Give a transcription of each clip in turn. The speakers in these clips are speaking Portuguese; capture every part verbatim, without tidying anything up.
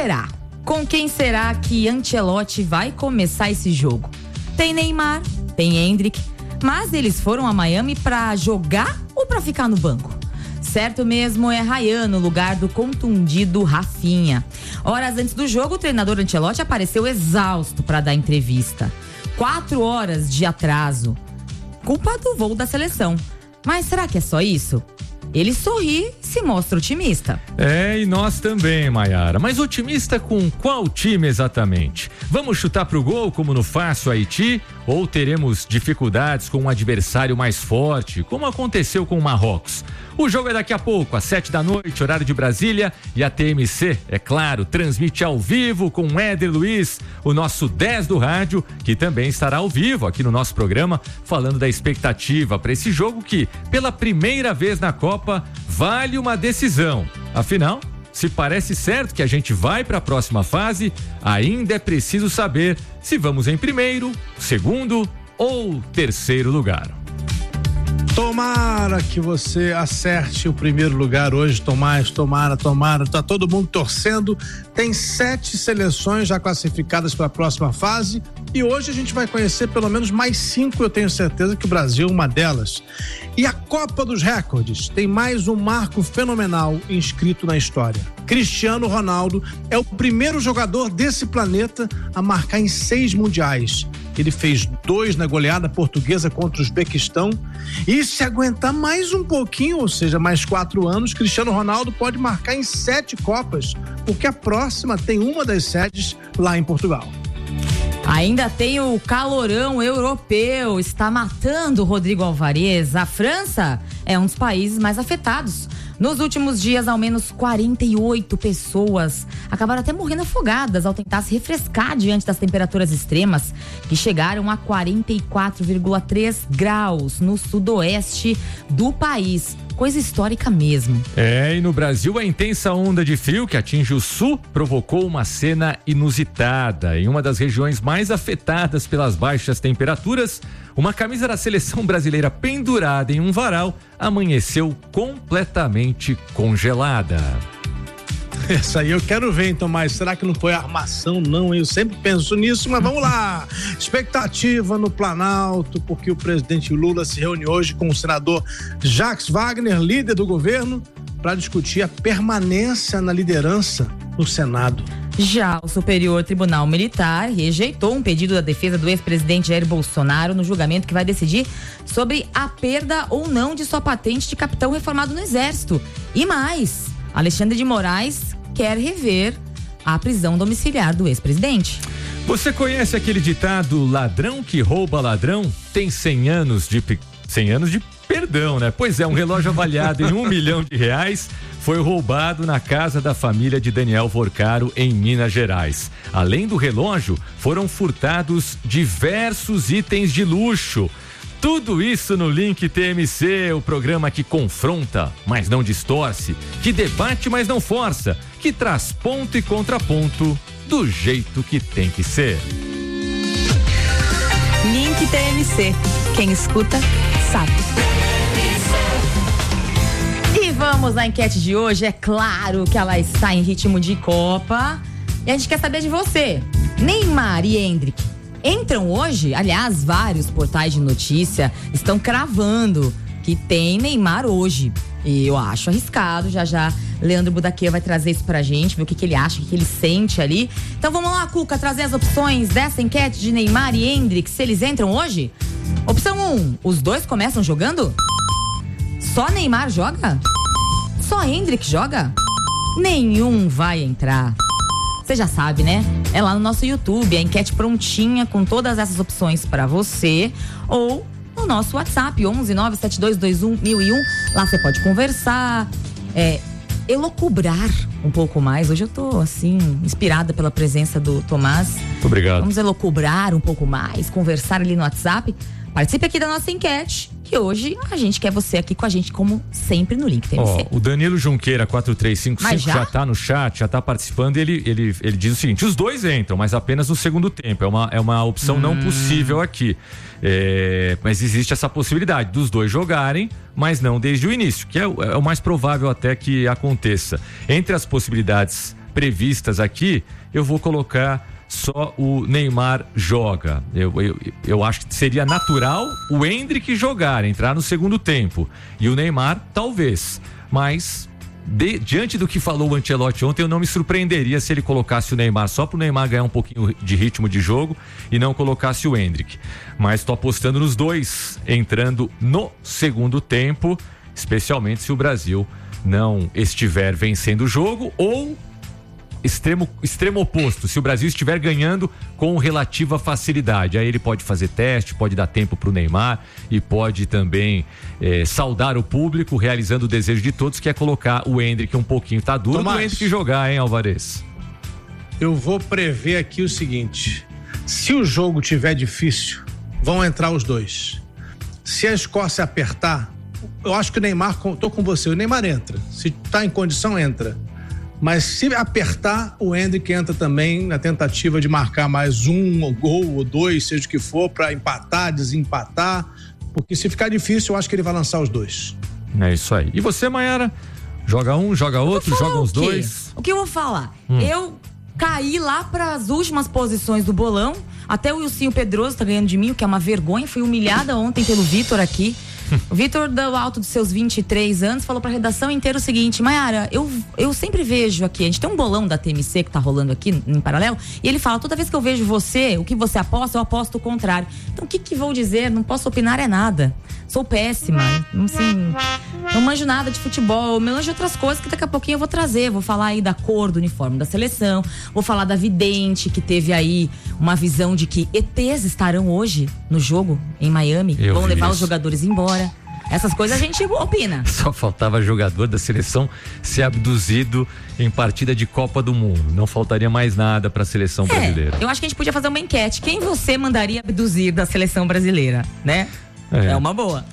será? Com quem será que Ancelotti vai começar esse jogo? Tem Neymar, tem Endrick, mas eles foram a Miami pra jogar ou pra ficar no banco? Certo mesmo é Ryan no lugar do contundido Rafinha. Horas antes do jogo, o treinador Ancelotti apareceu exausto para dar entrevista. Quatro horas de atraso. Culpa do voo da seleção. Mas será que é só isso? Ele sorri e se mostra otimista. É, e nós também, Maiara. Mas otimista com qual time exatamente? Vamos chutar pro gol como no Fácil Haiti? Ou teremos dificuldades com um adversário mais forte, como aconteceu com o Marrocos? O jogo é daqui a pouco, às sete da noite, horário de Brasília, e a T M C, é claro, transmite ao vivo com o Éder Luiz, o nosso dez do rádio, que também estará ao vivo aqui no nosso programa, falando da expectativa para esse jogo que, pela primeira vez na Copa, vale uma decisão. Afinal, se parece certo que a gente vai para a próxima fase, ainda é preciso saber se vamos em primeiro, segundo ou terceiro lugar. Tomara que você acerte o primeiro lugar hoje, Tomás, tomara, tomara, tá todo mundo torcendo. Tem sete seleções já classificadas para a próxima fase e hoje a gente vai conhecer pelo menos mais cinco, eu tenho certeza que o Brasil é uma delas. E a Copa dos Recordes tem mais um marco fenomenal inscrito na história. Cristiano Ronaldo é o primeiro jogador desse planeta a marcar em seis mundiais. Ele fez dois na goleada portuguesa contra o Uzbequistão. E se aguentar mais um pouquinho, ou seja, mais quatro anos, Cristiano Ronaldo pode marcar em sete Copas, porque a próxima tem uma das sedes lá em Portugal. Ainda tem o calorão europeu, está matando o Rodrigo Alvarez. A França é um dos países mais afetados. Nos últimos dias, ao menos quarenta e oito pessoas acabaram até morrendo afogadas ao tentar se refrescar diante das temperaturas extremas, que chegaram a quarenta e quatro vírgula três graus no sudoeste do país. Coisa histórica mesmo. É, e no Brasil a intensa onda de frio que atinge o sul provocou uma cena inusitada. Em uma das regiões mais afetadas pelas baixas temperaturas, uma camisa da seleção brasileira pendurada em um varal amanheceu completamente congelada. Essa aí eu quero ver, então, mas será que não foi armação, não? Eu sempre penso nisso, mas vamos lá. Expectativa no Planalto, porque o presidente Lula se reúne hoje com o senador Jacques Wagner, líder do governo, para discutir a permanência na liderança no Senado. Já o Superior Tribunal Militar rejeitou um pedido da defesa do ex-presidente Jair Bolsonaro no julgamento que vai decidir sobre a perda ou não de sua patente de capitão reformado no Exército. E mais, Alexandre de Moraes quer rever a prisão domiciliar do ex-presidente. Você conhece aquele ditado, ladrão que rouba ladrão tem cem anos de... cem anos de perdão, né? Pois é, um relógio avaliado em um milhão de reais foi roubado na casa da família de Daniel Vorcaro, em Minas Gerais. Além do relógio, foram furtados diversos itens de luxo. Tudo isso no Link T M C, o programa que confronta, mas não distorce, que debate, mas não força, que traz ponto e contraponto do jeito que tem que ser. Link T M C. Quem escuta, sabe. E vamos na enquete de hoje. É claro que ela está em ritmo de Copa. E a gente quer saber de você. Neymar e Endrick entram hoje? Aliás, vários portais de notícia estão cravando que tem Neymar hoje. E eu acho arriscado. Já já Leandro Budaquê vai trazer isso pra gente, ver o que, que ele acha, o que, que ele sente ali. Então vamos lá, Cuca, trazer as opções dessa enquete de Neymar e Endrick, se eles entram hoje. Opção um, os dois começam jogando? Só Neymar joga? Só Endrick joga? Nenhum vai entrar. Você já sabe, né? É lá no nosso YouTube, a enquete prontinha com todas essas opções pra você. Ou no nosso WhatsApp, onze nove sete dois dois um mil e um. Lá você pode conversar, é, elocubrar um pouco mais. Hoje eu tô, assim, inspirada pela presença do Tomás. Muito obrigado. Vamos elocubrar um pouco mais, conversar ali no WhatsApp. Participe aqui da nossa enquete, que hoje a gente quer você aqui com a gente, como sempre, no Link T M C. Ó, o Danilo Junqueira, quatro três cinco cinco, já? já tá no chat, já tá participando. Ele, ele, ele diz o seguinte: os dois entram, mas apenas no segundo tempo. É uma, é uma opção hum. não possível aqui. É, mas existe essa possibilidade dos dois jogarem, mas não desde o início, que é, é o mais provável até que aconteça. Entre as possibilidades previstas aqui, eu vou colocar só o Neymar joga. Eu, eu, eu acho que seria natural o Endrick jogar, entrar no segundo tempo. E o Neymar, talvez. Mas, de, diante do que falou o Ancelotti ontem, eu não me surpreenderia se ele colocasse o Neymar só pro Neymar ganhar um pouquinho de ritmo de jogo e não colocasse o Endrick. Mas tô apostando nos dois entrando no segundo tempo, especialmente se o Brasil não estiver vencendo o jogo ou extremo, extremo oposto, se o Brasil estiver ganhando com relativa facilidade. Aí ele pode fazer teste, pode dar tempo pro Neymar e pode também eh, saudar o público, realizando o desejo de todos, que é colocar o Endrick um pouquinho. Tá duro o Endrick jogar, hein, Alvarez? Eu vou prever aqui o seguinte: se o jogo tiver difícil, vão entrar os dois. Se a Escócia apertar, eu acho que o Neymar, tô com você, o Neymar entra. Se tá em condição, entra. Mas se apertar, o Endrick entra também na tentativa de marcar mais um gol ou dois, seja o que for, para empatar, desempatar. Porque se ficar difícil, eu acho que ele vai lançar os dois. É isso aí. E você, Mayara? Joga um, joga outro, joga os dois? O que eu vou falar? Hum. Eu caí lá para as últimas posições do bolão. Até o Wilsinho Pedroso tá ganhando de mim, o que é uma vergonha. Fui humilhada ontem pelo Vitor aqui. O Vitor, do alto dos seus vinte e três anos, falou pra redação inteira o seguinte: Mayara, eu, eu sempre vejo aqui, a gente tem um bolão da T M C que tá rolando aqui em paralelo, e ele fala, toda vez que eu vejo você, o que você aposta, eu aposto o contrário. Então o que que vou dizer? Não posso opinar é nada. Sou péssima, assim, não manjo nada de futebol, manjo de outras coisas que daqui a pouquinho eu vou trazer. Vou falar aí da cor do uniforme da seleção, vou falar da vidente que teve aí uma visão de que E Tês estarão hoje no jogo em Miami, eu vão levar isso. os jogadores embora. Essas coisas a gente opina. Só faltava jogador da seleção ser abduzido em partida de Copa do Mundo. Não faltaria mais nada para a seleção é, brasileira. Eu acho que a gente podia fazer uma enquete. Quem você mandaria abduzir da seleção brasileira, né? É, é uma boa.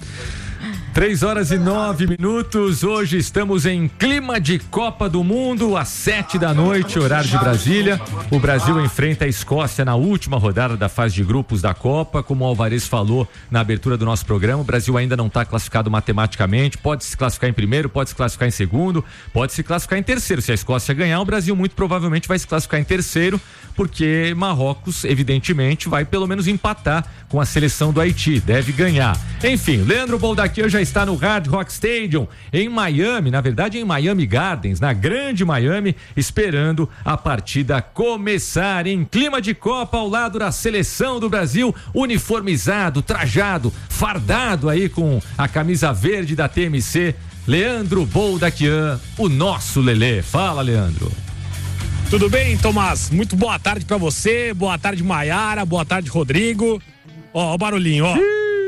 Três horas e nove minutos. Hoje estamos em clima de Copa do Mundo, às sete da noite, horário de Brasília. O Brasil enfrenta a Escócia na última rodada da fase de grupos da Copa. Como o Alvarez falou na abertura do nosso programa, o Brasil ainda não está classificado matematicamente. Pode se classificar em primeiro, pode se classificar em segundo, pode se classificar em terceiro. Se a Escócia ganhar, o Brasil muito provavelmente vai se classificar em terceiro, porque Marrocos, evidentemente, vai pelo menos empatar com a seleção do Haiti. Deve ganhar. Enfim, Leandro Boldaquia já está no Hard Rock Stadium em Miami, na verdade em Miami Gardens, na grande Miami, esperando a partida começar em clima de Copa ao lado da seleção do Brasil, uniformizado, trajado, fardado aí com a camisa verde da T M C, Leandro Boldaquian, o nosso Lelê. Fala, Leandro. Tudo bem, Tomás? Muito boa tarde pra você, boa tarde, Mayara, boa tarde, Rodrigo. Ó, ó o barulhinho, ó.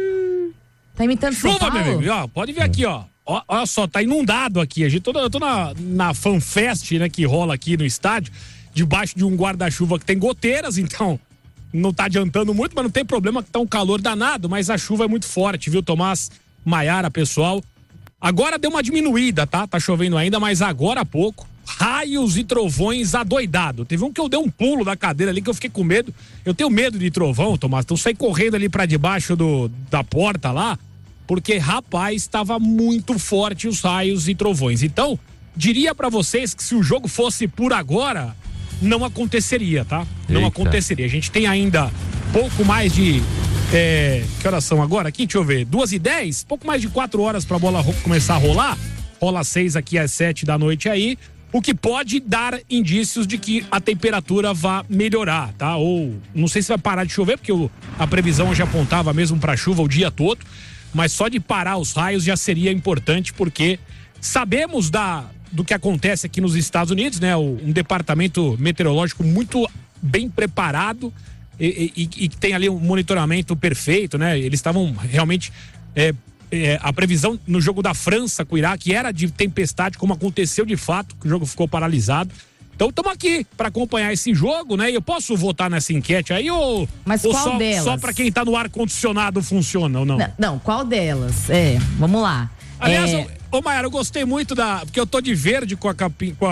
Tá imitando São Chuva, Paulo? meu amigo, ó, pode ver aqui, ó. ó. Olha só, tá inundado aqui. A gente, tô, eu tô na, na FanFest, né, que rola aqui no estádio, debaixo de um guarda-chuva que tem goteiras, então não tá adiantando muito, mas não tem problema que tá um calor danado, mas a chuva é muito forte, viu, Tomás, Mayara, pessoal. Agora deu uma diminuída, tá? Tá chovendo ainda, mas agora há pouco, raios e trovões adoidado. Teve um que eu dei um pulo da cadeira ali que eu fiquei com medo. Eu tenho medo de trovão, Tomás. Então saí correndo ali pra debaixo do, da porta lá, porque, rapaz, estava muito forte os raios e trovões. Então, diria pra vocês que se o jogo fosse por agora, não aconteceria, tá? Não Eita. aconteceria. A gente tem ainda pouco mais de... É, que horas são agora aqui? Deixa eu ver. Duas e dez? Pouco mais de quatro horas pra bola ro- começar a rolar. Rola seis aqui às sete da noite aí. O que pode dar indícios de que a temperatura vai melhorar, tá? Ou não sei se vai parar de chover, porque o, a previsão já apontava mesmo para chuva o dia todo, mas só de parar os raios já seria importante, porque sabemos da, do que acontece aqui nos Estados Unidos, né? O, um departamento meteorológico muito bem preparado e, e, e que tem ali um monitoramento perfeito, né? Eles estavam realmente... É, É, a previsão no jogo da França com o Iraque era de tempestade, como aconteceu de fato, que o jogo ficou paralisado. Então estamos aqui para acompanhar esse jogo, né? E eu posso votar nessa enquete aí ou, Mas ou qual só, delas? só para quem tá no ar-condicionado funciona ou não? Não, não, qual delas? É, vamos lá. Aliás, é... ô Mayara, eu gostei muito da... Porque eu tô de verde com a, capi, com a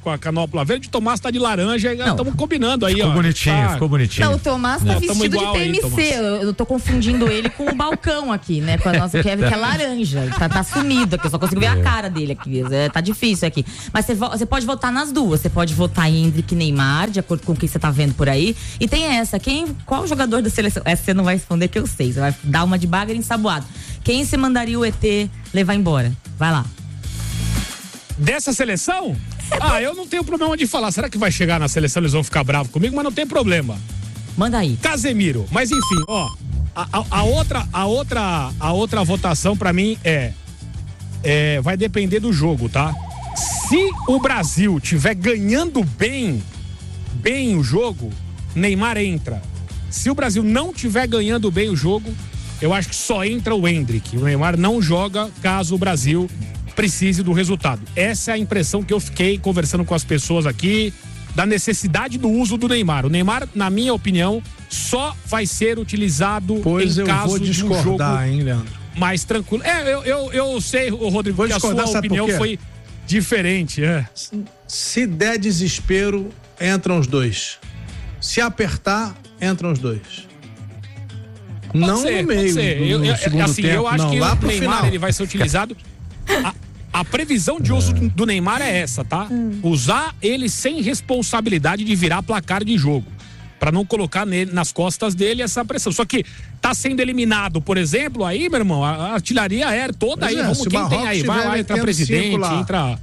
com a canopla verde, o Tomás tá de laranja, estamos combinando aí, ficou ó. Bonitinho, tá... ficou bonitinho. Não, o Tomás tá Não, vestido de P M C. Aí, eu, eu tô confundindo ele com o balcão aqui, né? Com a nossa, que é, que é laranja. Tá, tá sumido aqui, eu só consigo ver a cara dele aqui. É, tá difícil aqui. Mas você, você pode votar nas duas. Você pode votar em Endrick e Neymar, de acordo com o que você tá vendo por aí. E tem essa, quem, qual jogador da seleção? Essa você não vai responder, que eu sei. Você vai dar uma de bagre ensaboado. Quem você mandaria o E T levar embora? Vai lá. Dessa seleção? Ah, eu não tenho problema de falar. Será que vai chegar na seleção, eles vão ficar bravos comigo? Mas não tem problema. Manda aí. Casemiro. Mas enfim, ó. A, a, a outra, a, outra, a outra votação pra mim é, é... Vai depender do jogo, tá? Se o Brasil tiver ganhando bem, bem o jogo, Neymar entra. Se o Brasil não tiver ganhando bem o jogo, eu acho que só entra o Endrick. O Neymar não joga caso o Brasil precise do resultado. Essa é a impressão que eu fiquei conversando com as pessoas aqui, da necessidade do uso do Neymar. O Neymar, na minha opinião, só vai ser utilizado pois em eu caso vou de um discordar, jogo hein, Leandro? mais tranquilo. É, eu, eu, eu sei, Rodrigo, vou que a sua opinião foi diferente. É. Se der desespero, entram os dois. Se apertar, entram os dois. Pode não ser, no meio pode ser. do, Eu, eu, segundo assim, tempo, eu acho não, que lá o pro Neymar final. ele vai ser utilizado. A, a previsão de uso do, do Neymar é essa, tá? Hum. Usar ele sem responsabilidade de virar placar de jogo, para não colocar nele, nas costas dele essa pressão. Só que tá sendo eliminado, por exemplo, aí, meu irmão, a artilharia aérea toda aí, é, vamos, quem tem aí? Vai lá, entra presidente, entra...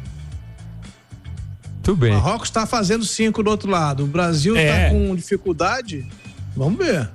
Tudo bem. O Marrocos tá fazendo cinco do outro lado, o Brasil é. tá com dificuldade, vamos ver.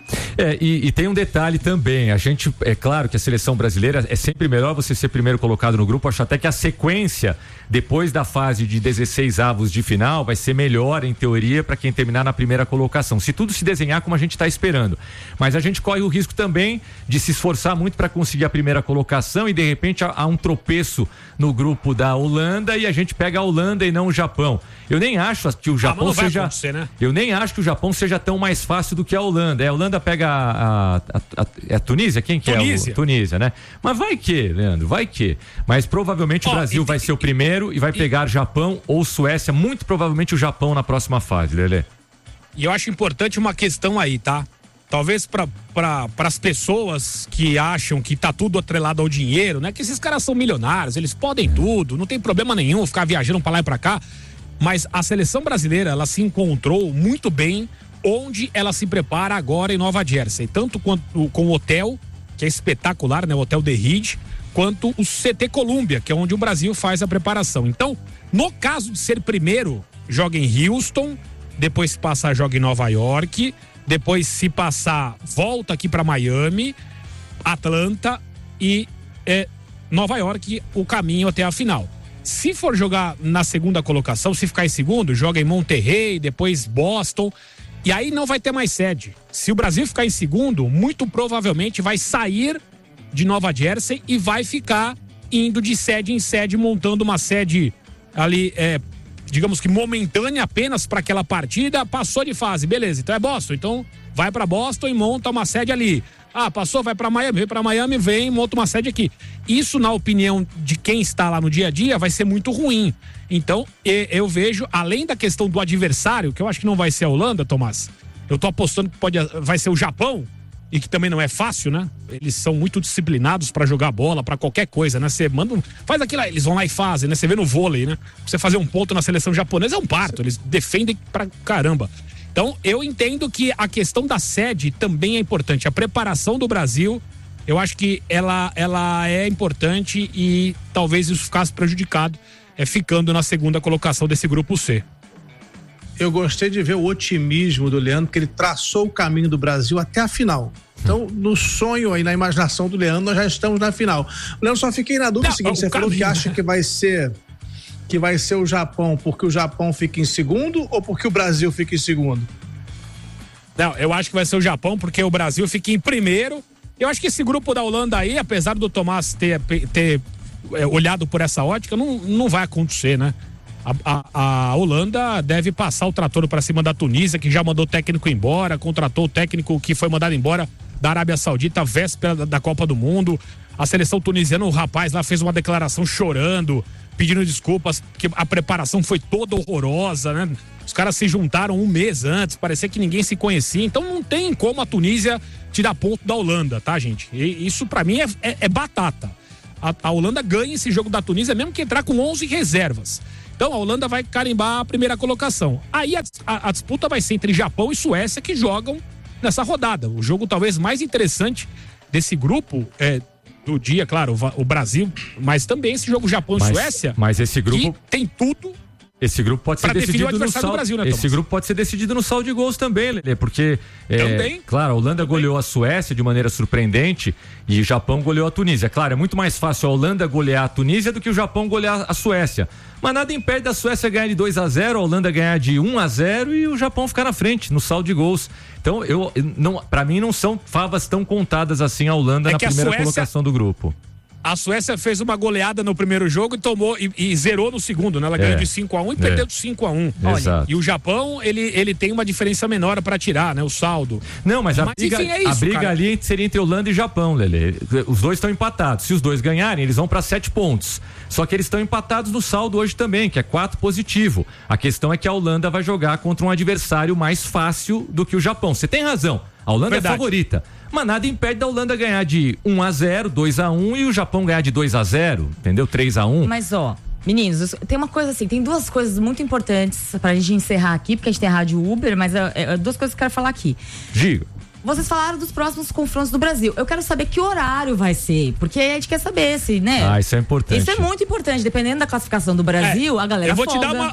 É, e, e tem um detalhe também, a gente, é claro que a seleção brasileira é sempre melhor você ser primeiro colocado no grupo, acho até que a sequência depois da fase de dezesseis avos de final vai ser melhor em teoria para quem terminar na primeira colocação, se tudo se desenhar como a gente está esperando, mas a gente corre o risco também de se esforçar muito para conseguir a primeira colocação e de repente há, há um tropeço no grupo da Holanda e a gente pega a Holanda e não o Japão. Eu nem acho que o Japão ah, seja né? eu nem acho que o Japão seja tão mais fácil do que a Holanda. É, a Holanda pega a, a, a, a, a Tunísia, quem que Tunísia. é o Tunísia, né? Mas vai que, Leandro, vai que. Mas provavelmente oh, o Brasil e, vai ser o primeiro e vai e, pegar Japão ou Suécia, muito provavelmente o Japão na próxima fase, Lelê. E eu acho importante uma questão aí, tá? Talvez para pra, as pessoas que acham que tá tudo atrelado ao dinheiro, né? Que esses caras são milionários, eles podem tudo, não tem problema nenhum ficar viajando para lá e para cá. Mas a seleção brasileira, ela se encontrou muito bem onde ela se prepara agora em Nova Jersey. Tanto quanto com o hotel, que é espetacular, né? O Hotel The Ridge, quanto o C T Columbia, que é onde o Brasil faz a preparação. Então, no caso de ser primeiro, joga em Houston, depois se passar, joga em Nova York, depois se passar, volta aqui para Miami, Atlanta e é, Nova York, o caminho até a final. Se for jogar na segunda colocação, se ficar em segundo, joga em Monterrey, depois Boston, e aí não vai ter mais sede. Se o Brasil ficar em segundo, muito provavelmente vai sair de Nova Jersey e vai ficar indo de sede em sede, montando uma sede ali, é, digamos que momentânea apenas para aquela partida. Passou de fase, beleza, então é Boston, então vai para Boston e monta uma sede ali. Ah, passou, vai para Miami, vem para Miami, vem, monta uma sede aqui. Isso, na opinião de quem está lá no dia a dia, vai ser muito ruim. Então, eu vejo, além da questão do adversário, que eu acho que não vai ser a Holanda, Tomás, eu tô apostando que pode, vai ser o Japão, e que também não é fácil, né? Eles são muito disciplinados para jogar bola, para qualquer coisa, né? Você manda, um, faz aquilo, eles vão lá e fazem, né? Você vê no vôlei, né? Você fazer um ponto na seleção japonesa é um parto, eles defendem pra caramba. Então, eu entendo que a questão da sede também é importante. A preparação do Brasil, eu acho que ela, ela é importante e talvez isso ficasse prejudicado, é, ficando na segunda colocação desse grupo C. Eu gostei de ver o otimismo do Leandro, que ele traçou o caminho do Brasil até a final. Então, no sonho aí, na imaginação do Leandro, nós já estamos na final. Leandro, só fiquei na dúvida, não, seguinte, você caminho. falou que acha que vai ser que vai ser o Japão porque o Japão fica em segundo ou porque o Brasil fica em segundo? Não, eu acho que vai ser o Japão porque o Brasil fica em primeiro. Eu acho que esse grupo da Holanda aí, apesar do Tomás ter, ter é, olhado por essa ótica, não, não vai acontecer, né? A, a, a Holanda deve passar o trator para cima da Tunísia, que já mandou o técnico embora, contratou o técnico que foi mandado embora da Arábia Saudita, véspera da, da Copa do Mundo. A seleção tunisiana, o rapaz lá fez uma declaração chorando, pedindo desculpas, que a preparação foi toda horrorosa, né? Os caras se juntaram um mês antes, parecia que ninguém se conhecia, então não tem como a Tunísia tirar ponto da Holanda, tá, gente? E isso pra mim é, é, é batata. A, a Holanda ganha esse jogo da Tunísia, mesmo que entrar com onze reservas. Então a Holanda vai carimbar a primeira colocação. Aí a, a, a disputa vai ser entre Japão e Suécia, que jogam nessa rodada. O jogo talvez mais interessante desse grupo é do dia, claro, o, o Brasil, mas também esse jogo Japão e mas, Suécia. Mas esse grupo tem tudo. Esse grupo pode ser decidido no saldo. Brasil, né, Esse grupo pode ser decidido no saldo de gols também, Lelê, porque também. É, claro, a Holanda também. goleou a Suécia de maneira surpreendente e o Japão goleou a Tunísia. Claro, é muito mais fácil a Holanda golear a Tunísia do que o Japão golear a Suécia. Mas nada impede da Suécia ganhar de dois a zero, a Holanda ganhar de um a zero e o Japão ficar na frente no saldo de gols. Então, eu não, para mim não são favas tão contadas assim a Holanda é na primeira Suécia... colocação do grupo. A Suécia fez uma goleada no primeiro jogo e tomou e, e zerou no segundo, né? Ela ganhou é. de cinco a um e é. perdeu de cinco a um. Olha, e o Japão, ele, ele tem uma diferença menor para tirar, né? O saldo. Não, mas a mas, briga, enfim, é isso, a briga cara. ali seria entre Holanda e Japão, Lelê. Os dois estão empatados. Se os dois ganharem, eles vão para sete pontos. Só que eles estão empatados no saldo hoje também, que é quatro positivo. A questão é que a Holanda vai jogar contra um adversário mais fácil do que o Japão. Você tem razão. A Holanda Verdade. é favorita. Mas nada impede da Holanda ganhar de um a zero, dois a um e o Japão ganhar de dois a zero, entendeu? três a um. Mas ó, meninos, tem uma coisa assim, tem duas coisas muito importantes pra gente encerrar aqui, porque a gente tem a Rádio Uber, mas é, é duas coisas que eu quero falar aqui. Diga. Vocês falaram dos próximos confrontos do Brasil. Eu quero saber que horário vai ser, porque a gente quer saber se, né? Ah, isso é importante. Isso é muito importante, dependendo da classificação do Brasil, é, a galera eu vou folga. te dar uma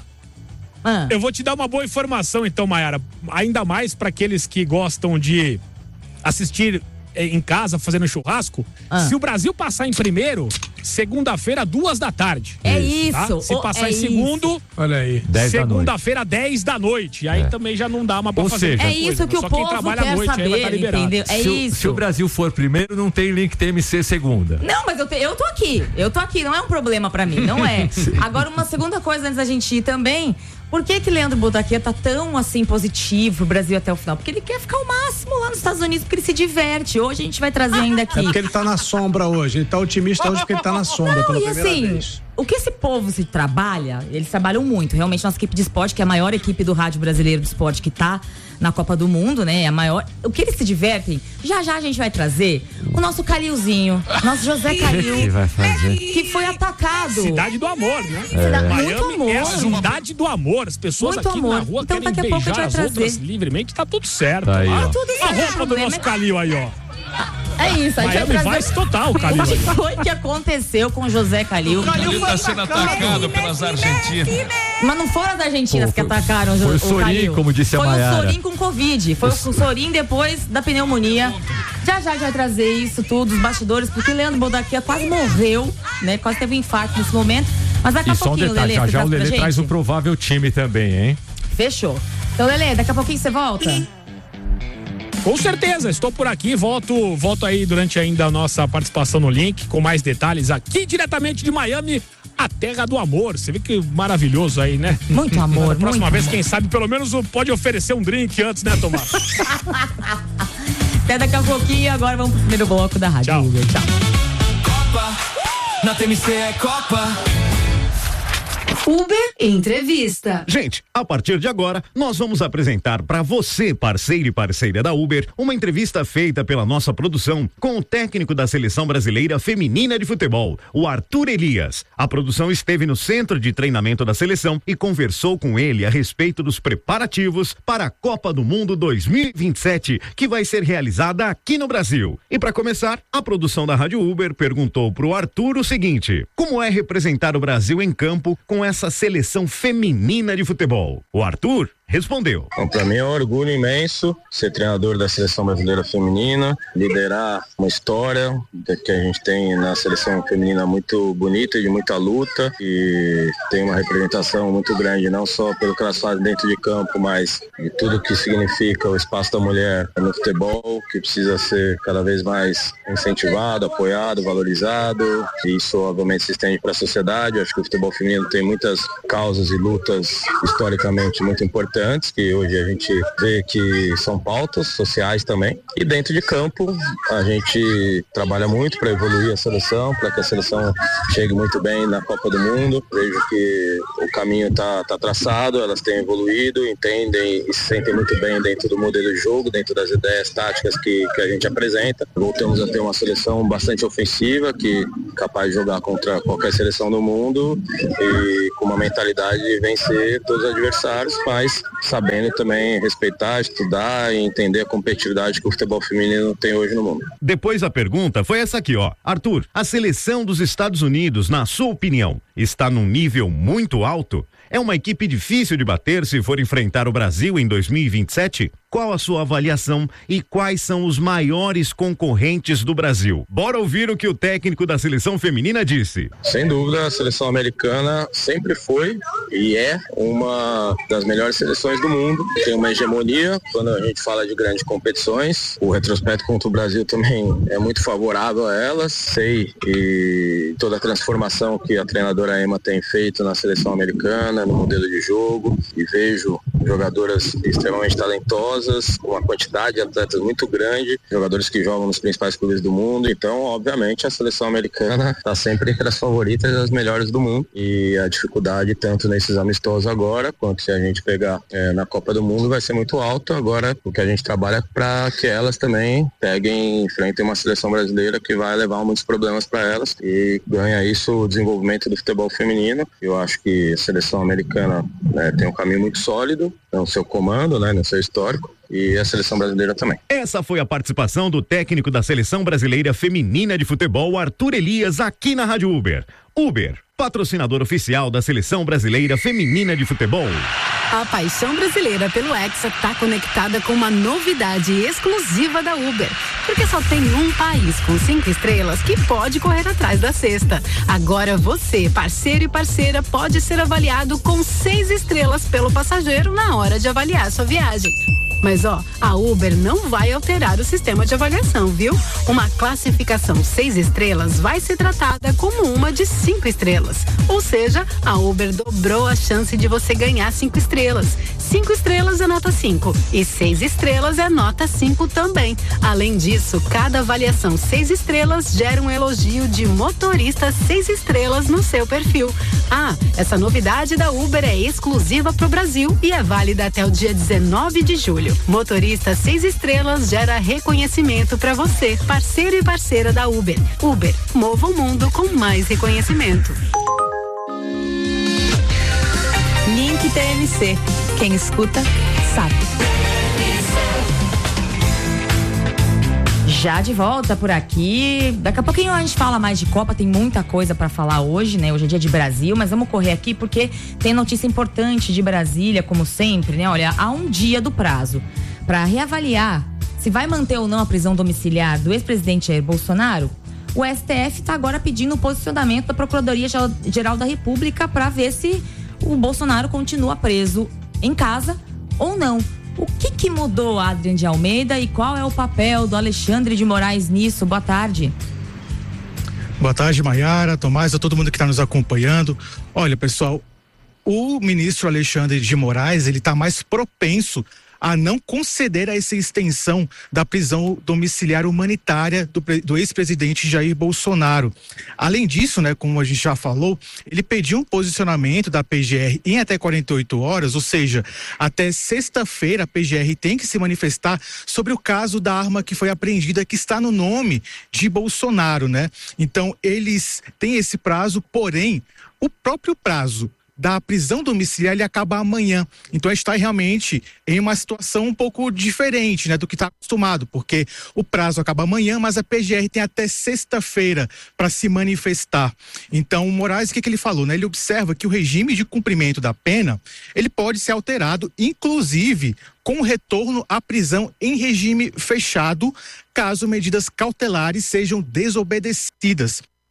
ah. Eu vou te dar uma boa informação então, Mayara, ainda mais para aqueles que gostam de assistir em casa, fazendo churrasco. Ah. Se o Brasil passar em primeiro, segunda-feira, duas da tarde. É isso. Tá? Se passar é em segundo, isso. Olha aí. segunda-feira, dez da noite. Aí é. também já não dá uma pra Ou fazer. Seja, é isso coisa, que o só povo quem trabalha quer à noite, saber, aí vai tá liberado. entendeu? É se, isso. O, se o Brasil for primeiro, não tem link T M C segunda. Não, mas eu, te, eu tô aqui. Eu tô aqui. Não é um problema pra mim, não é. Agora, uma segunda coisa antes da gente ir também. Por que que Leandro Botaquia tá tão assim positivo pro Brasil até o final? Porque ele quer ficar o máximo lá nos Estados Unidos, porque ele se diverte. Hoje a gente vai trazer ainda aqui. É porque ele tá na sombra hoje. Ele tá otimista hoje porque ele tá na sombra. Não, pela e primeira assim, vez. o que esse povo se trabalha, eles trabalham muito. Realmente, nossa equipe de esporte, que é a maior equipe do rádio brasileiro de esporte que tá na Copa do Mundo, né? É a maior. O que eles se divertem, já já a gente vai trazer o nosso Calilzinho, nosso José Calil, que vai fazer? Que foi atacado. Cidade do amor, né? É. Miami Muito amor. é a cidade do amor. As pessoas muito aqui amor. na rua então, querem daqui a pouco a gente vai beijar as trazer. outras livremente, tá tudo certo. Tá aí, ah, tudo a certo, roupa do né? nosso Calil aí, ó. É isso, a gente Miami vai trazer Vice total, Calil. o que foi que aconteceu com o José Calil. O Calil tá sendo atacado pelas argentinas. Mas não foram as argentinas Pô, que foi, atacaram o, foi o, o Sorin, Calil. como disse a Foi Mayara. o Sorin com Covid. Foi o, o Sorin depois da pneumonia. Já já a gente vai trazer isso tudo, os bastidores, porque o Leandro Bodaquia quase morreu, né? Quase teve um infarto nesse momento. Mas daqui a e pouquinho, só um detalhe, Lelê, já já o Lelê gente? traz o provável time também, hein? Fechou. Então, Lelê, daqui a pouquinho você volta? Com certeza, estou por aqui, volto, volto aí durante ainda a nossa participação no link, com mais detalhes aqui diretamente de Miami, a terra do amor. Você vê que maravilhoso aí, né? Muito amor, Na próxima muito vez, amor. Quem sabe, pelo menos pode oferecer um drink antes, né, Tomás? Até daqui a pouquinho, agora vamos pro primeiro bloco da Rádio Tchau. Uber. Tchau. Copa, na T M C é Copa. Uber Entrevista. Gente, a partir de agora, nós vamos apresentar para você, parceiro e parceira da Uber, uma entrevista feita pela nossa produção com o técnico da Seleção Brasileira Feminina de Futebol, o Arthur Elias. A produção esteve no centro de treinamento da seleção e conversou com ele a respeito dos preparativos para a Copa do Mundo dois mil e vinte e sete, que vai ser realizada aqui no Brasil. E para começar, a produção da Rádio Uber perguntou pro Arthur o seguinte: como é representar o Brasil em campo com essa essa seleção feminina de futebol? O Arthur respondeu. Então, para mim é um orgulho imenso ser treinador da Seleção Brasileira Feminina, liderar uma história que a gente tem na seleção feminina muito bonita e de muita luta, e tem uma representação muito grande, não só pelo que elas fazem dentro de campo, mas de tudo que significa o espaço da mulher no futebol, que precisa ser cada vez mais incentivado, apoiado, valorizado, e isso obviamente se estende para a sociedade. Eu acho que o futebol feminino tem muitas causas e lutas historicamente muito importantes, importantes que hoje a gente vê que são pautas sociais também. E dentro de campo a gente trabalha muito para evoluir a seleção, para que a seleção chegue muito bem na Copa do Mundo. Vejo que o caminho está tá traçado, elas têm evoluído, entendem e se sentem muito bem dentro do modelo de jogo, dentro das ideias táticas que, que a gente apresenta. Voltamos a ter uma seleção bastante ofensiva, que é capaz de jogar contra qualquer seleção do mundo e com uma mentalidade de vencer todos os adversários, mas sabendo também respeitar, estudar e entender a competitividade que o futebol feminino tem hoje no mundo. Depois a pergunta foi essa aqui, ó. Arthur, a seleção dos Estados Unidos, na sua opinião, está num nível muito alto? É uma equipe difícil de bater se for enfrentar o Brasil em dois mil e vinte e sete? Qual a sua avaliação e quais são os maiores concorrentes do Brasil? Bora ouvir o que o técnico da seleção feminina disse. Sem dúvida, a seleção americana sempre foi e é uma das melhores seleções do mundo. Tem uma hegemonia quando a gente fala de grandes competições. O retrospecto contra o Brasil também é muito favorável a elas. Sei e toda a transformação que a treinadora Emma tem feito na seleção americana, no modelo de jogo, e vejo jogadoras extremamente talentosas, com uma quantidade de atletas muito grande, jogadores que jogam nos principais clubes do mundo. Então, obviamente, a seleção americana está sempre entre as favoritas e as melhores do mundo. E a dificuldade, tanto nesses amistosos agora, quanto se a gente pegar é, na Copa do Mundo, vai ser muito alta. Agora, o que a gente trabalha é para que elas também peguem, enfrentem uma seleção brasileira que vai levar muitos problemas para elas e ganha isso o desenvolvimento do futebol feminino. Eu acho que a seleção americana né, tem um caminho muito sólido no seu comando, né, no seu histórico, e a seleção brasileira também. Essa foi a participação do técnico da seleção brasileira feminina de futebol, Arthur Elias, aqui na Rádio Uber. Uber, patrocinador oficial da seleção brasileira feminina de futebol. A paixão brasileira pelo Hexa está conectada com uma novidade exclusiva da Uber, porque só tem um país com cinco estrelas que pode correr atrás da sexta. Agora você, parceiro e parceira, pode ser avaliado com seis estrelas pelo passageiro na hora de avaliar sua viagem. Mas ó, a Uber não vai alterar o sistema de avaliação, viu? Uma classificação seis estrelas vai ser tratada como uma de cinco estrelas. Ou seja, a Uber dobrou a chance de você ganhar cinco estrelas. Cinco estrelas é nota cinco e seis estrelas é nota cinco também. Além disso, cada avaliação seis estrelas gera um elogio de motorista seis estrelas no seu perfil. Ah, essa novidade da Uber é exclusiva para o Brasil e é válida até o dia dezenove de julho. Motorista seis estrelas gera reconhecimento para você, parceiro e parceira da Uber. Uber, mova o mundo com mais reconhecimento. Link T M C. Quem escuta, sabe. Já de volta por aqui. Daqui a pouquinho a gente fala mais de Copa, tem muita coisa pra falar hoje, né? Hoje é dia de Brasil, mas vamos correr aqui porque tem notícia importante de Brasília, como sempre, né? Olha, há um dia do prazo pra reavaliar se vai manter ou não a prisão domiciliar do ex-presidente Jair Bolsonaro. O S T F tá agora pedindo o posicionamento da Procuradoria-Geral da República pra ver se o Bolsonaro continua preso em casa ou não. O que que mudou, Adrian de Almeida, e qual é o papel do Alexandre de Moraes nisso? Boa tarde. Boa tarde, Maiara, Tomás, a todo mundo que está nos acompanhando. Olha, pessoal, o ministro Alexandre de Moraes, ele está mais propenso a não conceder a essa extensão da prisão domiciliar humanitária do, do ex-presidente Jair Bolsonaro. Além disso, né, como a gente já falou, ele pediu um posicionamento da P G R em até quarenta e oito horas, ou seja, até sexta-feira a P G R tem que se manifestar sobre o caso da arma que foi apreendida, que está no nome de Bolsonaro, né? Então, eles têm esse prazo, porém, o próprio prazo da prisão domiciliar ele acaba amanhã. Então a gente está realmente em uma situação um pouco diferente, né, do que está acostumado, porque o prazo acaba amanhã, mas a P G R tem até sexta-feira para se manifestar. Então o Moraes, o que, que ele falou, né? Ele observa que o regime de cumprimento da pena ele pode ser alterado, inclusive com retorno à prisão em regime fechado, caso medidas cautelares sejam desobedecidas.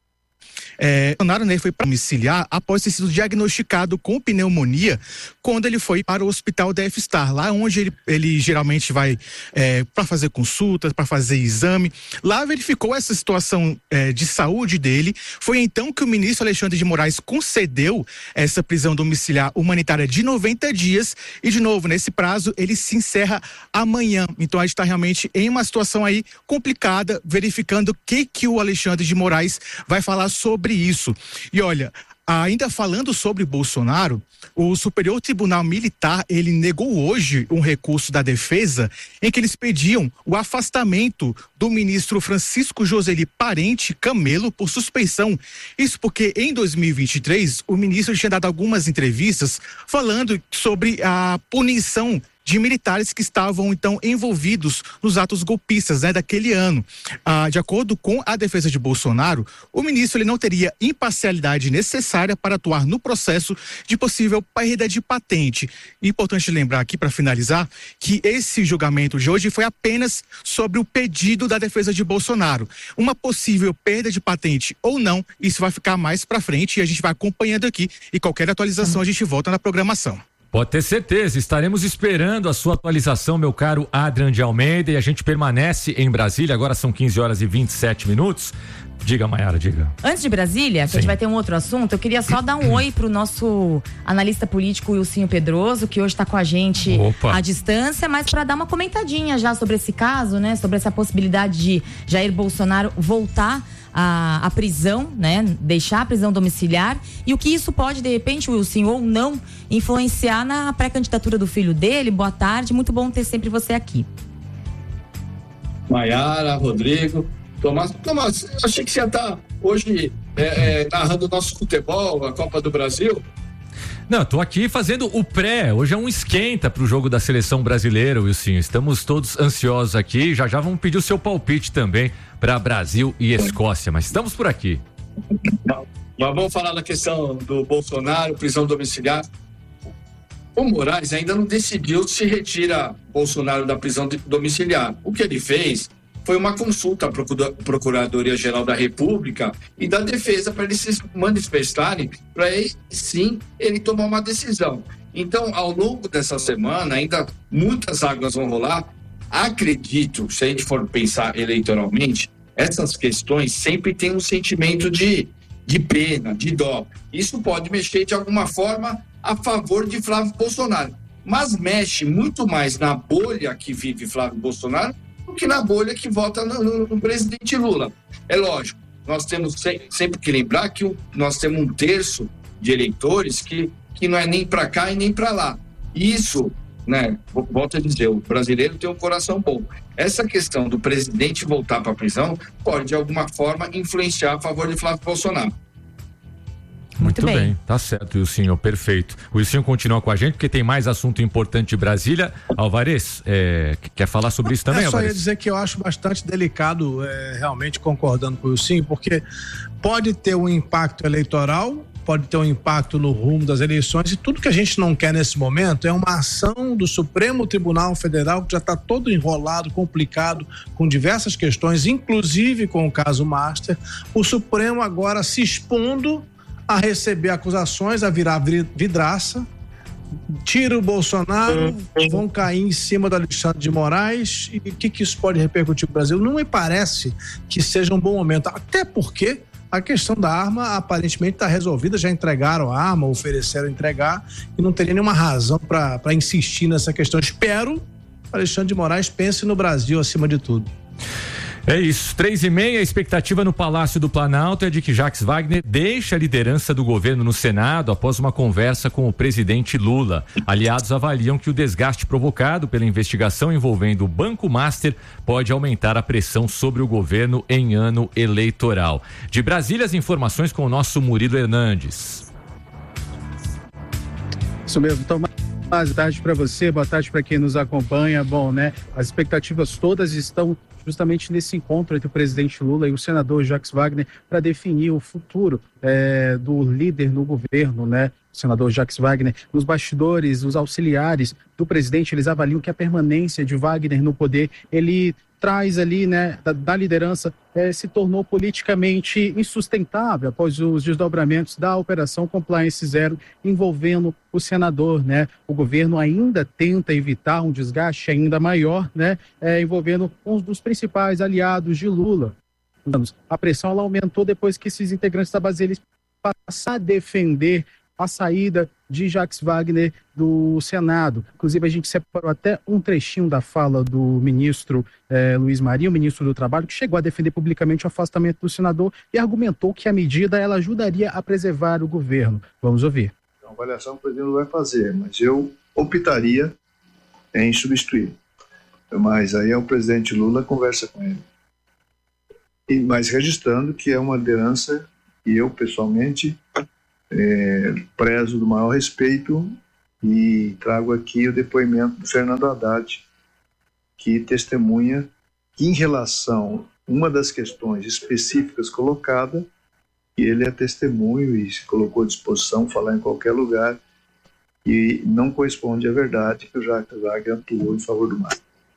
É, Bolsonaro, né, foi para domiciliar após ter sido diagnosticado com pneumonia quando ele foi para o hospital Death Star, lá onde ele, ele geralmente vai é, para fazer consultas, para fazer exame. Lá verificou essa situação é, de saúde dele. Foi então que o ministro Alexandre de Moraes concedeu essa prisão domiciliar humanitária de noventa dias e, de novo, nesse prazo, ele se encerra amanhã. Então, a gente está realmente em uma situação aí complicada, verificando o que, que o Alexandre de Moraes vai falar sobre isso. E olha, ainda falando sobre Bolsonaro, o Superior Tribunal Militar, ele negou hoje um recurso da defesa em que eles pediam o afastamento do ministro Francisco Joseli Parente Camelo por suspeição. Isso porque em dois mil e vinte e três o ministro tinha dado algumas entrevistas falando sobre a punição de militares que estavam, então, envolvidos nos atos golpistas, né, daquele ano. Ah, de acordo com a defesa de Bolsonaro, o ministro ele não teria imparcialidade necessária para atuar no processo de possível perda de patente. Importante lembrar aqui, para finalizar, que esse julgamento de hoje foi apenas sobre o pedido da defesa de Bolsonaro. Uma possível perda de patente ou não, isso vai ficar mais para frente e a gente vai acompanhando aqui, e qualquer atualização a gente volta na programação. Pode ter certeza, estaremos esperando a sua atualização, meu caro Adrian de Almeida, e a gente permanece em Brasília, agora são quinze horas e vinte e sete minutos. Diga, Maiara, diga. Antes de Brasília, que Sim. a gente vai ter um outro assunto, eu queria só dar um oi pro nosso analista político Wilsinho Pedroso, que hoje está com a gente Opa. à distância, mas para dar uma comentadinha já sobre esse caso, né, sobre essa possibilidade de Jair Bolsonaro voltar A, a prisão, né? Deixar a prisão domiciliar, e o que isso pode, de repente, Wilson, ou não, influenciar na pré-candidatura do filho dele. Boa tarde, muito bom ter sempre você aqui. Maiara, Rodrigo, Tomás, Tomás, eu achei que você ia estar hoje é, é, narrando o nosso futebol, a Copa do Brasil. Não, tô aqui fazendo o pré, hoje é um esquenta pro jogo da seleção brasileira, Wilson, estamos todos ansiosos aqui, já já vamos pedir o seu palpite também para Brasil e Escócia, mas estamos por aqui. Mas vamos falar da questão do Bolsonaro, prisão domiciliar. O Moraes ainda não decidiu se retira Bolsonaro da prisão domiciliar. O que ele fez foi uma consulta à Procuradoria-Geral da República e da Defesa para eles se manifestarem, para aí sim ele tomar uma decisão. Então, ao longo dessa semana, ainda muitas águas vão rolar. Acredito, se a gente for pensar eleitoralmente, essas questões sempre têm um sentimento de, de pena, de dó. Isso pode mexer de alguma forma a favor de Flávio Bolsonaro, mas mexe muito mais na bolha que vive Flávio Bolsonaro do que na bolha que vota no, no, no presidente Lula. É lógico, nós temos sempre que lembrar que nós temos um terço de eleitores que, que não é nem para cá e nem para lá. Isso, né, volto a dizer, o brasileiro tem um coração bom. Essa questão do presidente voltar para a prisão pode, de alguma forma, influenciar a favor de Flávio Bolsonaro. Muito, Muito bem. bem, tá certo, Wilson, perfeito. O Wilson continua com a gente porque tem mais assunto importante de Brasília. Alvarez, é, quer falar sobre isso também, Eu só Alvarez? ia dizer que eu acho bastante delicado, é, realmente concordando com o Wilson, porque pode ter um impacto eleitoral, pode ter um impacto no rumo das eleições, e tudo que a gente não quer nesse momento é uma ação do Supremo Tribunal Federal que já está todo enrolado, complicado, com diversas questões, inclusive com o caso Master. O Supremo agora se expondo a receber acusações, a virar vidraça, tira o Bolsonaro, vão cair em cima do Alexandre de Moraes. E o que, que isso pode repercutir no Brasil? Não me parece que seja um bom momento, até porque a questão da arma aparentemente está resolvida, já entregaram a arma, ofereceram entregar, e não teria nenhuma razão para insistir nessa questão. Espero que Alexandre de Moraes pense no Brasil acima de tudo. É isso, três e meia, a expectativa no Palácio do Planalto é de que Jacques Wagner deixe a liderança do governo no Senado após uma conversa com o presidente Lula. Aliados avaliam que o desgaste provocado pela investigação envolvendo o Banco Master pode aumentar a pressão sobre o governo em ano eleitoral. De Brasília, as informações com o nosso Murilo Hernandes. Isso mesmo, Tomás. Boa tarde para você, boa tarde para quem nos acompanha. Bom, né? As expectativas todas estão justamente nesse encontro entre o presidente Lula e o senador Jacques Wagner para definir o futuro é, do líder no governo, né? O senador Jacques Wagner. Nos bastidores, os auxiliares do presidente, eles avaliam que a permanência de Wagner no poder, ele traz ali, né, da, da liderança, é, se tornou politicamente insustentável após os desdobramentos da Operação Compliance Zero envolvendo o senador, né? O governo ainda tenta evitar um desgaste ainda maior, né, é, envolvendo um dos principais aliados de Lula. A pressão ela aumentou depois que esses integrantes da base eles passaram a defender a saída de Jacques Wagner do Senado. Inclusive, a gente separou até um trechinho da fala do ministro eh, Luiz Marinho, ministro do Trabalho, que chegou a defender publicamente o afastamento do senador e argumentou que a medida ela ajudaria a preservar o governo. Vamos ouvir. A avaliação que o presidente vai fazer, mas eu optaria em substituir. Mas aí é o presidente Lula conversa com ele. E, mas registrando que é uma liderança e eu, pessoalmente, É, prezo do maior respeito e trago aqui o depoimento do Fernando Haddad, que testemunha que em relação a uma das questões específicas colocada, que ele é testemunho e se colocou à disposição falar em qualquer lugar e não corresponde à verdade que o Jacques Wagner atuou em favor do mar.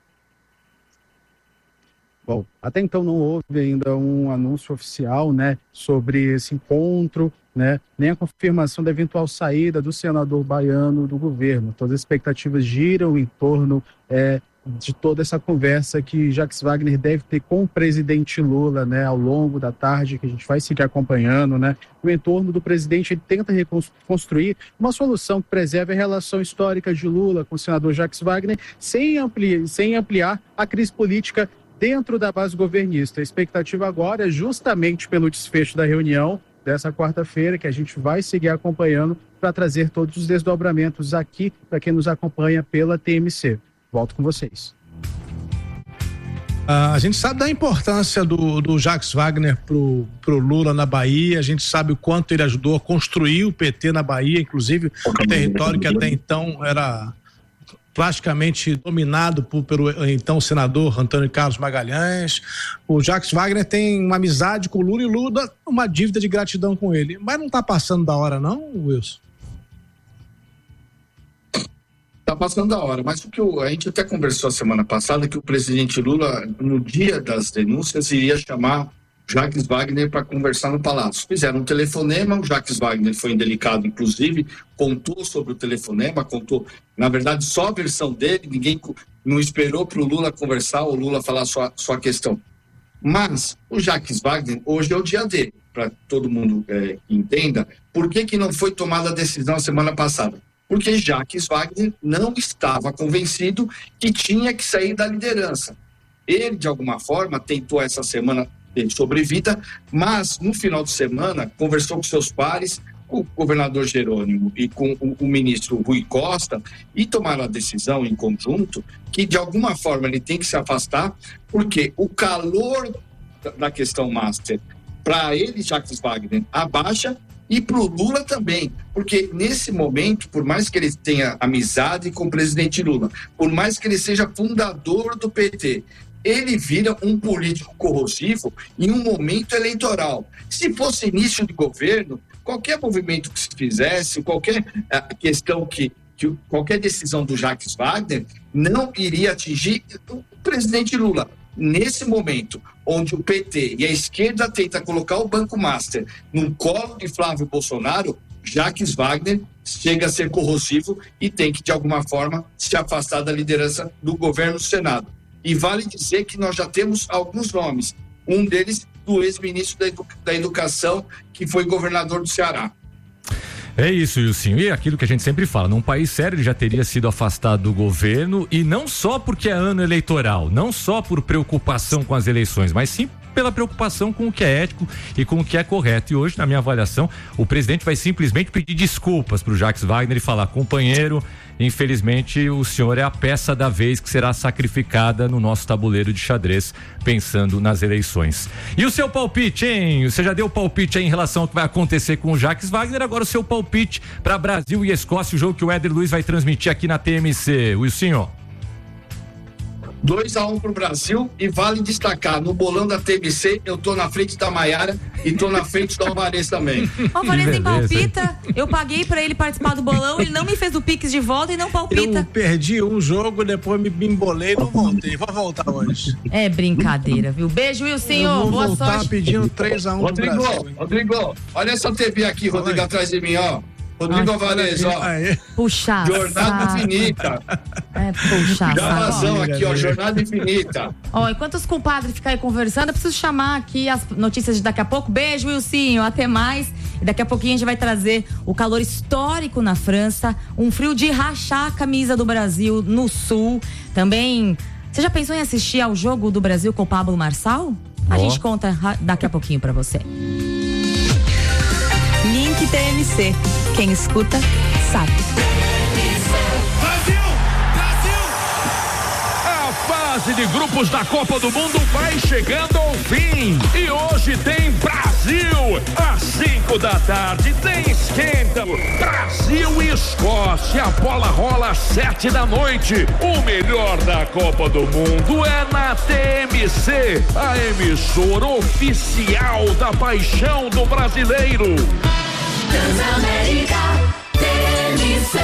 Bom, até então não houve ainda um anúncio oficial, né, sobre esse encontro, né, nem a confirmação da eventual saída do senador baiano do governo. Todas as expectativas giram em torno é, de toda essa conversa que Jacques Wagner deve ter com o presidente Lula, né, ao longo da tarde, que a gente vai seguir acompanhando, né. No entorno do presidente, ele tenta reconstruir uma solução que preserve a relação histórica de Lula com o senador Jacques Wagner, sem ampliar, sem ampliar a crise política dentro da base governista. A expectativa agora é justamente pelo desfecho da reunião dessa quarta-feira, que a gente vai seguir acompanhando para trazer todos os desdobramentos aqui para quem nos acompanha pela T M C. Volto com vocês. Uh, a gente sabe da importância do, do Jacques Wagner pro, pro Lula na Bahia, a gente sabe o quanto ele ajudou a construir o P T na Bahia, inclusive o território que até então era praticamente dominado por, pelo então senador Antônio Carlos Magalhães. O Jacques Wagner tem uma amizade com o Lula e Lula uma dívida de gratidão com ele. Mas não está passando da hora não, Wilson? Está passando da hora, mas o que eu, a gente até conversou a semana passada que o presidente Lula, no dia das denúncias, iria chamar Jacques Wagner para conversar no Palácio. Fizeram um telefonema, o Jacques Wagner foi indelicado, inclusive, contou sobre o telefonema, contou, na verdade, só a versão dele, ninguém não esperou para o Lula conversar ou o Lula falar sua, sua questão. Mas o Jacques Wagner, hoje é o dia dele, para todo mundo é, entenda, por que, que não foi tomada a decisão a semana passada? Porque Jacques Wagner não estava convencido que tinha que sair da liderança. Ele, de alguma forma, tentou essa semana ter sobrevida, mas no final de semana conversou com seus pares, com o governador Jerônimo e com o, o ministro Rui Costa, e tomaram a decisão em conjunto que de alguma forma ele tem que se afastar, porque o calor da questão master para ele, Jacques Wagner, abaixa, e para o Lula também, porque nesse momento, por mais que ele tenha amizade com o presidente Lula, por mais que ele seja fundador do P T, ele vira um político corrosivo em um momento eleitoral. Se fosse início de governo, qualquer movimento que se fizesse, qualquer uh, questão que, que, qualquer decisão do Jacques Wagner não iria atingir o presidente Lula. Nesse momento, onde o P T e a esquerda tenta colocar o Banco Master no colo de Flávio Bolsonaro, Jacques Wagner chega a ser corrosivo e tem que, de alguma forma, se afastar da liderança do governo do Senado. E vale dizer que nós já temos alguns nomes. Um deles, do ex-ministro da, Edu- da Educação, que foi governador do Ceará. É isso, Wilson. E aquilo que a gente sempre fala, num país sério ele já teria sido afastado do governo, e não só porque é ano eleitoral, não só por preocupação com as eleições, mas sim pela preocupação com o que é ético e com o que é correto. E hoje, na minha avaliação, o presidente vai simplesmente pedir desculpas para o Jacques Wagner e falar: companheiro, infelizmente o senhor é a peça da vez que será sacrificada no nosso tabuleiro de xadrez, pensando nas eleições. E o seu palpite, hein? Você já deu palpite aí em relação ao que vai acontecer com o Jacques Wagner, agora o seu palpite para Brasil e Escócia, o jogo que o Éder Luiz vai transmitir aqui na T M C. Wilson. dois a um pro Brasil, e vale destacar, no bolão da T M C, eu tô na frente da Maiara e tô na frente do Alvarez também. O Alvarez nem palpita, eu paguei pra ele participar do bolão, ele não me fez o Pix de volta e não palpita. Eu perdi um jogo, depois me embolei e não voltei. Vou voltar hoje. É brincadeira, viu? Beijo, Wilson, vou boa voltar sorte. pedindo três a um Rodrigo, pro Brasil. Rodrigo, olha essa T V aqui, Rodrigo, atrás de mim, ó. Rodrigo Alvarez, ó. Puxa. Jornada saco. Infinita. É, puxa. Dá saco. razão aqui, ó. Jornada Infinita. Ó, enquanto os compadres ficam aí conversando, eu preciso chamar aqui as notícias de daqui a pouco. Beijo, Wilson. Até mais. E daqui a pouquinho a gente vai trazer o calor histórico na França, um frio de rachar a camisa do Brasil no sul. Também, você já pensou em assistir ao jogo do Brasil com o Pablo Marçal? A Ó. gente conta daqui a pouquinho pra você. Link T M C. Quem escuta, sabe. A fase de grupos da Copa do Mundo vai chegando ao fim. E hoje tem Brasil. Às cinco da tarde tem esquenta. Brasil e Escócia. A bola rola às sete da noite. O melhor da Copa do Mundo é na T M C, a emissora oficial da paixão do brasileiro. Transamérica T M C.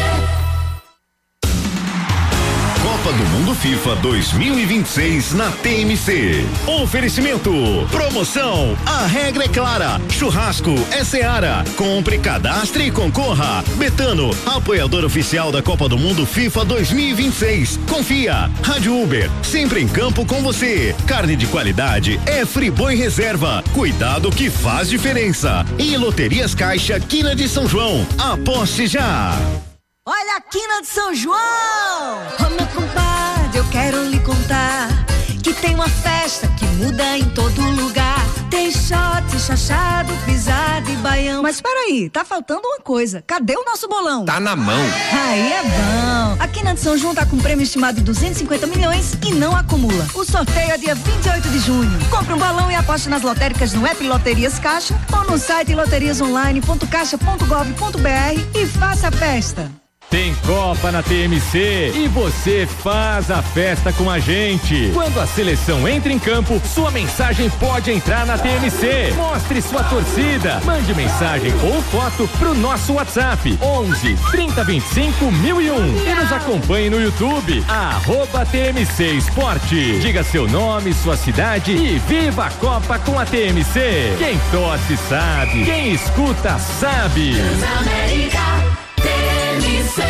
Copa do Mundo FIFA dois mil e vinte e seis na T M C. Oferecimento. Promoção. A regra é clara. Churrasco é Seara. Compre, cadastre e concorra. Betano, apoiador oficial da Copa do Mundo FIFA dois mil e vinte e seis. Confia. Rádio Uber, sempre em campo com você. Carne de qualidade é Friboi Reserva. Cuidado que faz diferença. E Loterias Caixa, Quina de São João. Aposte já. Olha a quina de São João! Ô meu compadre, eu quero lhe contar que tem uma festa que muda em todo lugar. Tem shot, chachado, pisado e baião. Mas peraí, tá faltando uma coisa. Cadê o nosso bolão? Tá na mão. Aí é bom. A quina de São João tá com prêmio estimado de duzentos e cinquenta milhões e não acumula. O sorteio é dia vinte e oito de junho. Compre um balão e aposte nas lotéricas no app Loterias Caixa ou no site loterias online ponto caixa ponto gov ponto br e faça a festa. Tem Copa na T M C e você faz a festa com a gente. Quando a seleção entra em campo, sua mensagem pode entrar na T M C. Mostre sua torcida. Mande mensagem ou foto pro nosso WhatsApp onze, trinta, vinte e cinco, mil e um. E nos acompanhe no YouTube, arroba T M C Esporte. Diga seu nome, sua cidade e viva a Copa com a T M C. Quem torce sabe, quem escuta sabe. Transamérica T M C.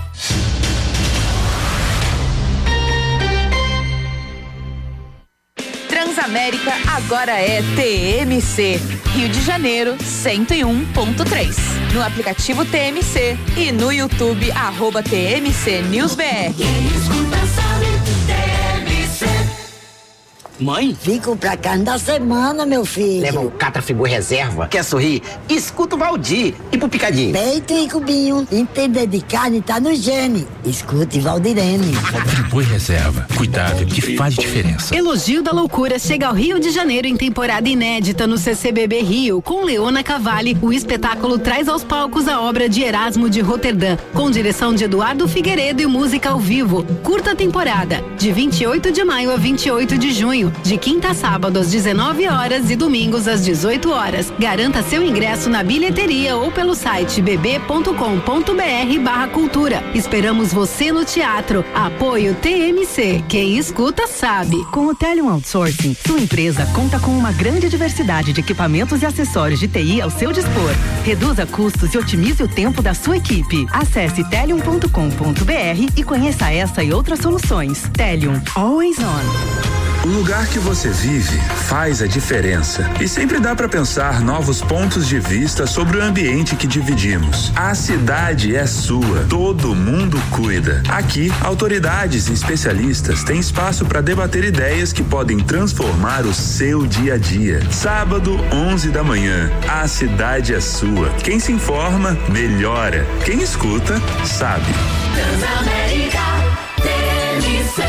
Transamérica agora é T M C. Rio de Janeiro, cento e um ponto três. No aplicativo T M C e no YouTube, arroba T M C News B R. Quem escuta sabe, T M C. Mãe? Vim comprar carne da semana, meu filho. Leva um Catra Friboi Reserva. Quer sorrir? Escuta o Valdir. E pro Picadinho? Peito e cubinho. Entender de carne tá no gene. Escute Valdirene. Friboi Reserva. Cuidado que faz diferença. Elogio da Loucura chega ao Rio de Janeiro em temporada inédita no C C B B Rio, com Leona Cavalli. O espetáculo traz aos palcos a obra de Erasmo de Roterdã, com direção de Eduardo Figueiredo e música ao vivo. Curta temporada, de vinte e oito de maio a vinte e oito de junho, de quinta a sábado às dezenove horas e domingos às dezoito horas. Garanta seu ingresso na bilheteria ou pelo site bb ponto com ponto br barra cultura. Esperamos você no teatro. Apoio T M C. Quem escuta sabe. Com o Telium Outsourcing, sua empresa conta com uma grande diversidade de equipamentos e acessórios de T I ao seu dispor. Reduza custos e otimize o tempo da sua equipe. Acesse telium ponto com ponto br e conheça essa e outras soluções. Telium, always on. O lugar que você vive faz a diferença e sempre dá para pensar novos pontos de vista sobre o ambiente que dividimos. A cidade é sua, todo mundo cuida. Aqui, autoridades e especialistas têm espaço para debater ideias que podem transformar o seu dia a dia. Sábado, onze da manhã, a cidade é sua. Quem se informa, melhora. Quem escuta, sabe. Transamérica T M C.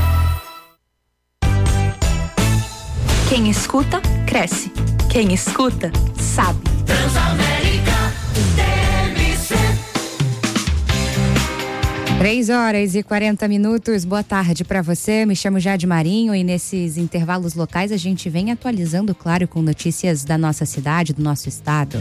Quem escuta, cresce. Quem escuta, sabe. Transamérica T M C. três horas e quarenta minutos, boa tarde para você, me chamo Jade Marinho e nesses intervalos locais a gente vem atualizando, claro, com notícias da nossa cidade, do nosso estado.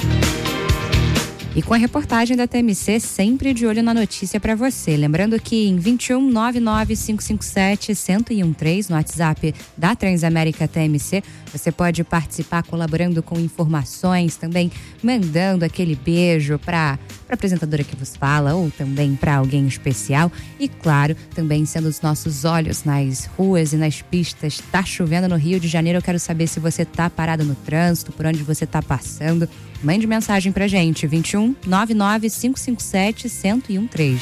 E com a reportagem da T M C sempre de olho na notícia para você. Lembrando que em vinte e um, nove nove cinco cinco sete, um zero um três no WhatsApp da Transamérica T M C, você pode participar colaborando com informações, também mandando aquele beijo para a apresentadora que vos fala ou também para alguém especial. E claro, também sendo os nossos olhos nas ruas e nas pistas. Tá chovendo no Rio de Janeiro, eu quero saber se você tá parado no trânsito, por onde você tá passando. Mande mensagem pra gente, vinte e um, nove nove cinco cinco sete, um zero um três.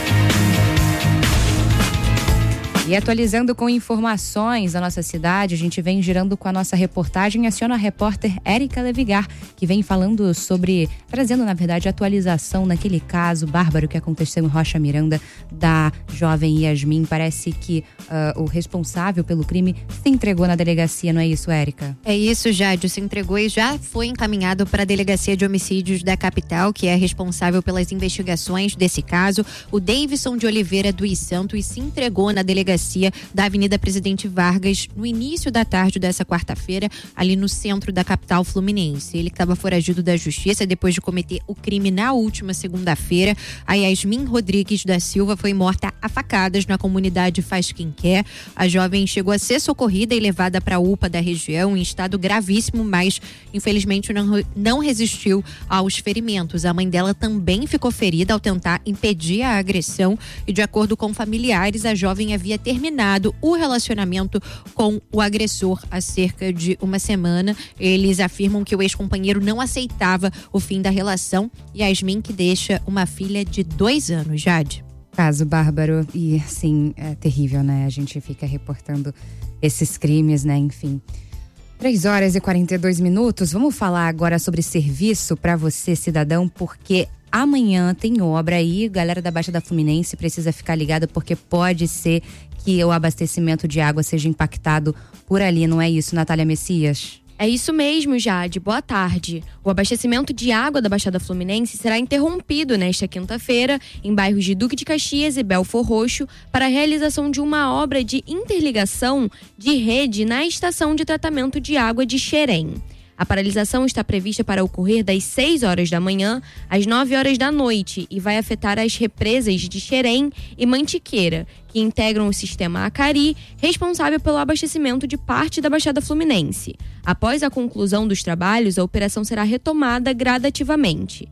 E atualizando com informações da nossa cidade, a gente vem girando com a nossa reportagem. Aciona a repórter Érica Levigar, que vem falando sobre, trazendo na verdade atualização naquele caso bárbaro que aconteceu em Rocha Miranda da jovem Yasmin. Parece que uh, o responsável pelo crime se entregou na delegacia, não é isso, Érica? É isso, Jade, se entregou e já foi encaminhado para a Delegacia de Homicídios da capital, que é responsável pelas investigações desse caso. O Davidson de Oliveira dos Santos se entregou na delegacia da Avenida Presidente Vargas no início da tarde dessa quarta-feira, ali no centro da capital fluminense. Ele estava foragido da justiça depois de cometer o crime na última segunda-feira. A Yasmin Rodrigues da Silva foi morta a facadas na comunidade Faz Quem Quer. A jovem chegou a ser socorrida e levada para a U P A da região em estado gravíssimo, mas infelizmente não, não resistiu aos ferimentos. A mãe dela também ficou ferida ao tentar impedir a agressão e, de acordo com familiares, a jovem havia terminado o relacionamento com o agressor há cerca de uma semana. Eles afirmam que o ex-companheiro não aceitava o fim da relação. Yasmin, que deixa uma filha de dois anos, Jade. Caso bárbaro e, assim, é terrível, né? A gente fica reportando esses crimes, né? Enfim. três horas e quarenta e dois minutos. Vamos falar agora sobre serviço para você, cidadão, porque amanhã tem obra aí. Galera da Baixa da Fluminense precisa ficar ligada porque pode ser que o abastecimento de água seja impactado por ali, não é isso, Natália Messias? É isso mesmo, Jade. Boa tarde. O abastecimento de água da Baixada Fluminense será interrompido nesta quinta-feira em bairros de Duque de Caxias e Belfor Roxo para a realização de uma obra de interligação de rede na estação de tratamento de água de Xerém. A paralisação está prevista para ocorrer das seis horas da manhã às nove horas da noite e vai afetar as represas de Xerém e Mantiqueira, que integram o sistema Acari, responsável pelo abastecimento de parte da Baixada Fluminense. Após a conclusão dos trabalhos, a operação será retomada gradativamente.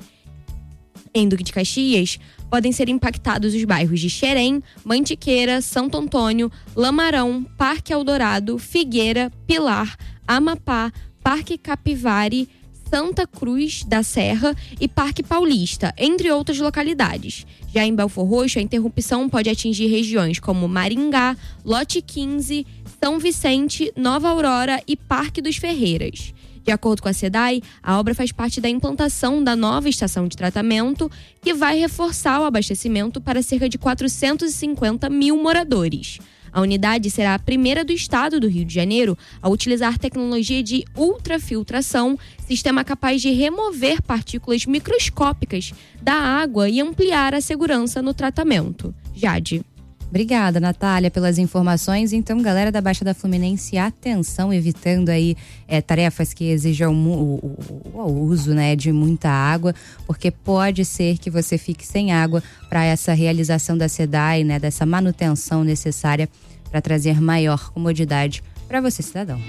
Em Duque de Caxias, podem ser impactados os bairros de Xerém, Mantiqueira, Santo Antônio, Lamarão, Parque Eldorado, Figueira, Pilar, Amapá, Parque Capivari, Santa Cruz da Serra e Parque Paulista, entre outras localidades. Já em Belfor Roxo, a interrupção pode atingir regiões como Maringá, Lote quinze, São Vicente, Nova Aurora e Parque dos Ferreiras. De acordo com a SEDAI, a obra faz parte da implantação da nova estação de tratamento, que vai reforçar o abastecimento para cerca de quatrocentos e cinquenta mil moradores. A unidade será a primeira do estado do Rio de Janeiro a utilizar tecnologia de ultrafiltração, sistema capaz de remover partículas microscópicas da água e ampliar a segurança no tratamento. Jade. Obrigada, Natália, pelas informações. Então, galera da Baixa da Fluminense, atenção, evitando aí é, tarefas que exijam o, o, o uso, né, de muita água, porque pode ser que você fique sem água para essa realização da SEDAI, né, dessa manutenção necessária para trazer maior comodidade para você, cidadão.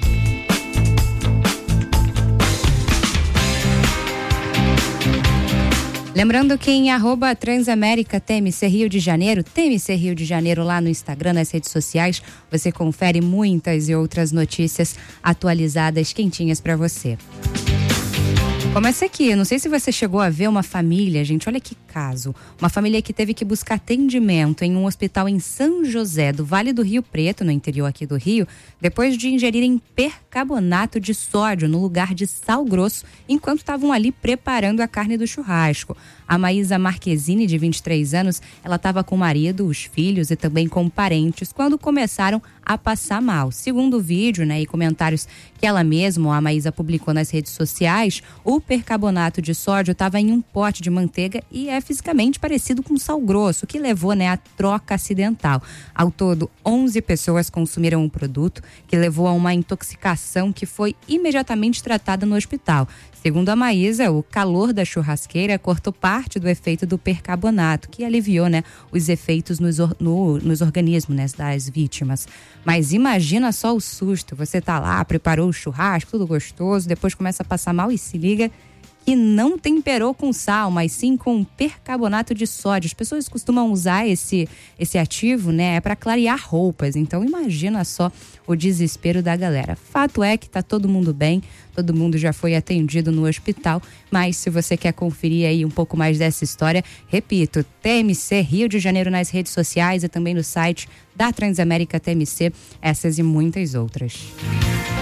Lembrando que em arroba Transamérica T M C Rio de Janeiro, T M C Rio de Janeiro lá no Instagram, nas redes sociais, você confere muitas e outras notícias atualizadas, quentinhas para você. Começa aqui, não sei se você chegou a ver uma família, gente, olha que caso. Uma família que teve que buscar atendimento em um hospital em São José do Vale do Rio Preto, no interior aqui do Rio, depois de ingerirem percarbonato de sódio no lugar de sal grosso, enquanto estavam ali preparando a carne do churrasco. A Maísa Marquezine, de vinte e três anos, ela estava com o marido, os filhos e também com parentes, quando começaram a passar mal. Segundo o vídeo, né, e comentários que ela mesma, a Maísa, publicou nas redes sociais, o percarbonato de sódio estava em um pote de manteiga e é fisicamente parecido com sal grosso, que levou, né, à troca acidental. Ao todo, onze pessoas consumiram o produto, que levou a uma intoxicação que foi imediatamente tratada no hospital. Segundo a Maísa, o calor da churrasqueira cortou parte do efeito do percarbonato, que aliviou, né, os efeitos nos, or, no, nos organismos, né, das vítimas. Mas imagina só o susto, você tá lá, preparou o churrasco, tudo gostoso, depois começa a passar mal e se liga que não temperou com sal, mas sim com percarbonato de sódio. As pessoas costumam usar esse, esse ativo, né, para clarear roupas. Então imagina só o desespero da galera. Fato é que tá todo mundo bem, todo mundo já foi atendido no hospital, mas se você quer conferir aí um pouco mais dessa história, repito, T M C Rio de Janeiro nas redes sociais e também no site da Transamérica T M C, essas e muitas outras.